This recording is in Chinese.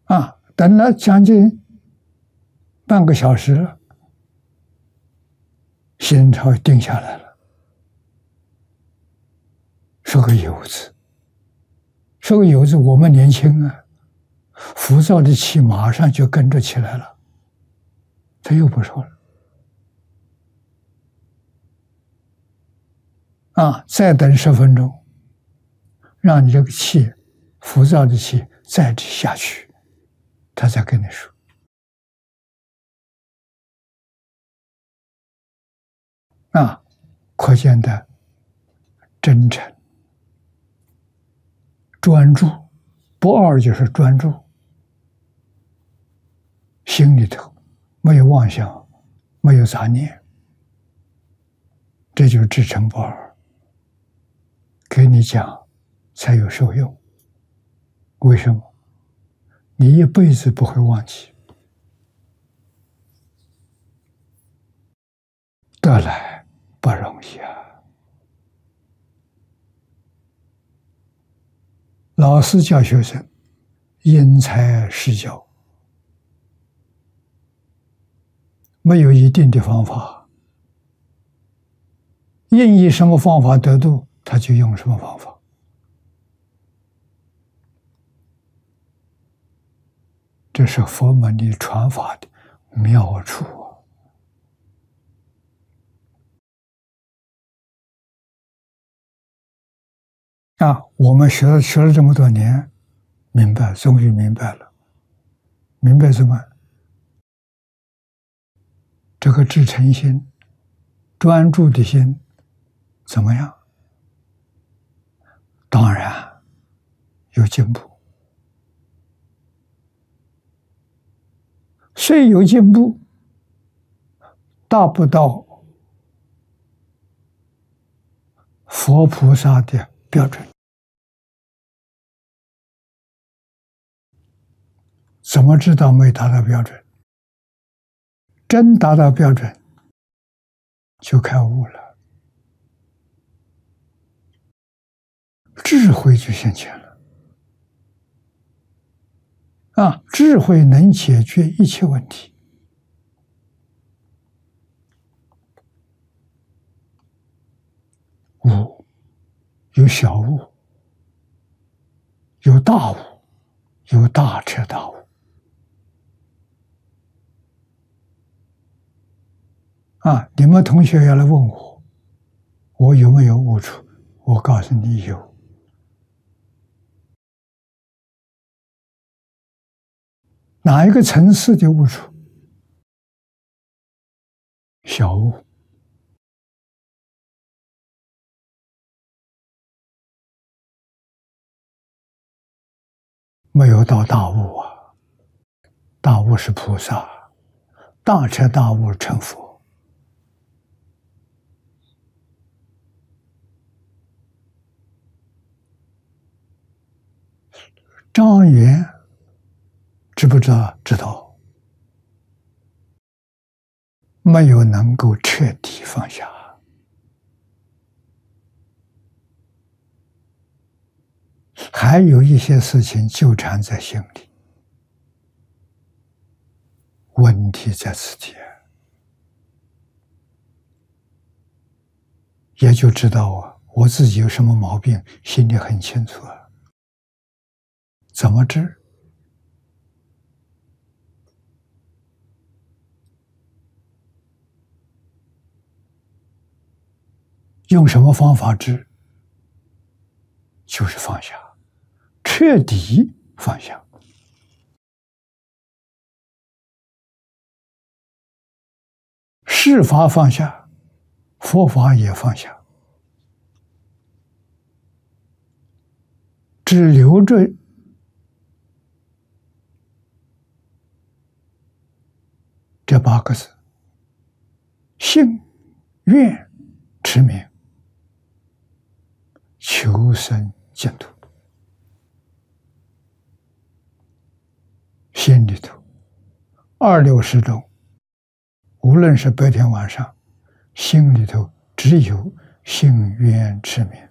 等了将近半个小时了，心稍微定下来了，说个有字，说个有字，我们年轻啊，浮躁的气马上就跟着起来了，他又不说了。再等10分钟，让你这个气，浮躁的气再下去，他再跟你说。可见的真诚、专注，不二就是专注，心里头没有妄想，没有杂念，这就是至诚不二。给你讲才有受用。为什么？你一辈子不会忘记，得来不容易啊。老师教学生，因材施教，没有一定的方法，应以什么方法得度，他就用什么方法。这是佛门的传法的妙处我们学了这么多年，明白，终于明白了。明白什么？这个至诚心、专注的心怎么样？当然有进步。虽有进步，达不到佛菩萨的标准。怎么知道没达到标准？真达到标准，就开悟了，智慧就现前了。智慧能解决一切问题。悟有小悟，有大悟，有大彻大悟。你们同学要来问我有没有悟处？我告诉你有。哪一个层次的悟处？小悟。没有到大悟啊，大悟是菩萨，大彻大悟成佛。张元知不知道？知道。没有能够彻底放下，还有一些事情纠缠在心里。问题在此地，也就知道我自己有什么毛病，心里很清楚怎么治？用什么方法治？就是放下，彻底放下。世法放下，佛法也放下，只留着这8个字：信、愿、持名，求生净土。心里头260种，无论是白天晚上，心里头只有信、愿、持名。